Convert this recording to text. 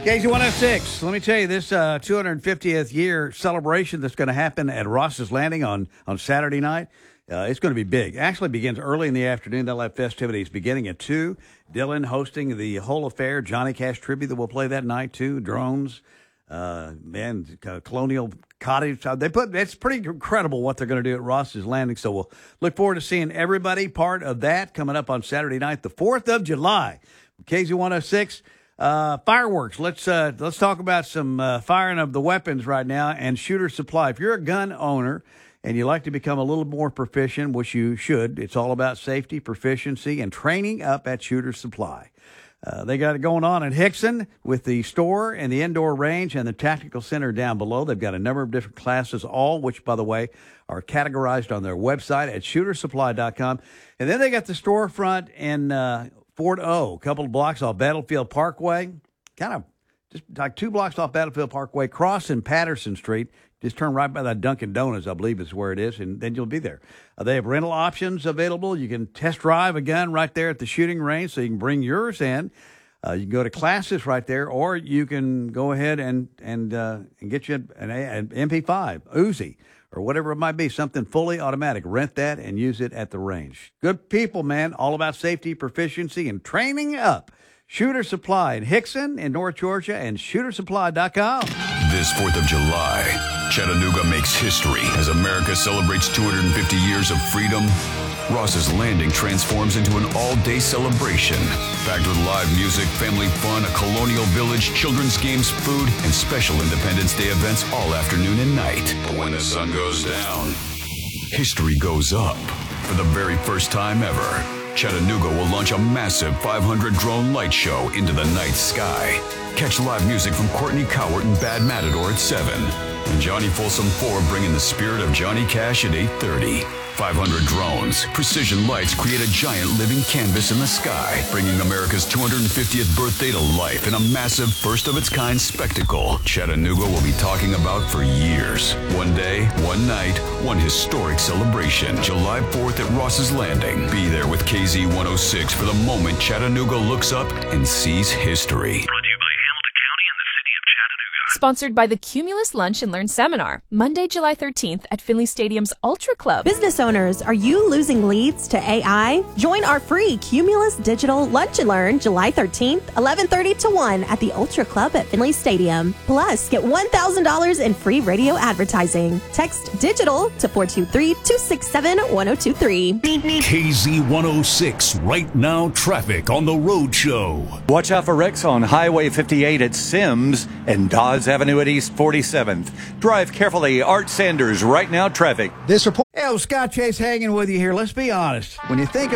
KZ106. Let me tell you, this 250th year celebration that's going to happen at Ross's Landing on Saturday night, it's going to be big. Actually begins early in the afternoon. They'll have festivities beginning at 2. Dylan hosting the whole affair. Johnny Cash tribute that will play that night, too. Drones, Colonial Cottage. It's pretty incredible what they're going to do at Ross's Landing. So we'll look forward to seeing everybody part of that coming up on Saturday night, the 4th of July. KZ106. Fireworks. Let's talk about some firing of the weapons right now and Shooter Supply. If you're a gun owner and you like to become a little more proficient, which you should, it's all about safety, proficiency, and training up at Shooter Supply. They got it going on in Hickson with the store and the indoor range and the tactical center down below. They've got a number of different classes, all which, by the way, are categorized on their website at shootersupply.com. And then they got the storefront in Fort O, a couple of blocks off Battlefield Parkway, kind of just like 2 blocks off Battlefield Parkway, crossing Patterson Street. Just turn right by that Dunkin' Donuts, I believe is where it is, and then you'll be there. They have rental options available. You can test drive a gun right there at the shooting range, so you can bring yours in. You can go to classes right there, or you can go ahead and get you an MP5, Uzi, or whatever it might be, something fully automatic. Rent that and use it at the range. Good people, man, all about safety, proficiency, and training up. Shooter Supply in Hickson in North Georgia and shootersupply.com. This 4th of July, Chattanooga makes history as America celebrates 250 years of freedom. Ross's Landing transforms into an all-day celebration, packed with live music, family fun, a colonial village, children's games, food, and special Independence Day events all afternoon and night. But when the sun goes down, history goes up. For the very first time ever, Chattanooga will launch a massive 500 drone light show into the night sky. Catch live music from Courtney Cowart and Bad Matador at 7. And Johnny Folsom 4 bringing the spirit of Johnny Cash at 8:30. 500 drones, precision lights create a giant living canvas in the sky, bringing America's 250th birthday to life in a massive first-of-its-kind spectacle Chattanooga will be talking about for years. One day, one night, one historic celebration. July 4th at Ross's Landing. Be there with KZ106 for the moment Chattanooga looks up and sees history. Sponsored by the Cumulus Lunch and Learn Seminar, Monday, July 13th at Finley Stadium's Ultra Club. Business owners, are you losing leads to AI? Join our free Cumulus Digital Lunch and Learn July 13th, 11:30 to 1 at the Ultra Club at Finley Stadium. Plus, get $1,000 in free radio advertising. Text DIGITAL to 423-267-1023. KZ106, right now traffic on the road show. Watch out for wrecks on Highway 58 at Sims and Dodge Avenue at East 47th. Drive carefully. Art Sanders, right now traffic. Hey, Scott Chase hanging with you here. Let's be honest. When you think